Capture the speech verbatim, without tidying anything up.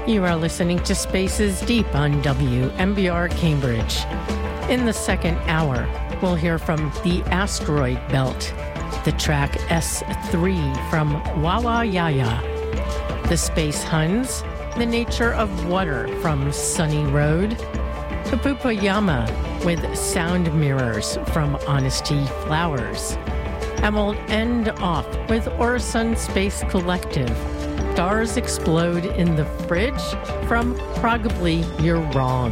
You are listening to Spaces Deep on W M B R Cambridge. In the second hour, we'll hear from the Asteroid Belt, the track S three from Wawa Yaya, the Space Huns, the Nature of Water from Sunny Road, Kapupayama with Sound Mirrors from Honesty Flowers. And we'll end off with Orison Space Collective, Stars Explode in the Fridge from Probably You're Wrong.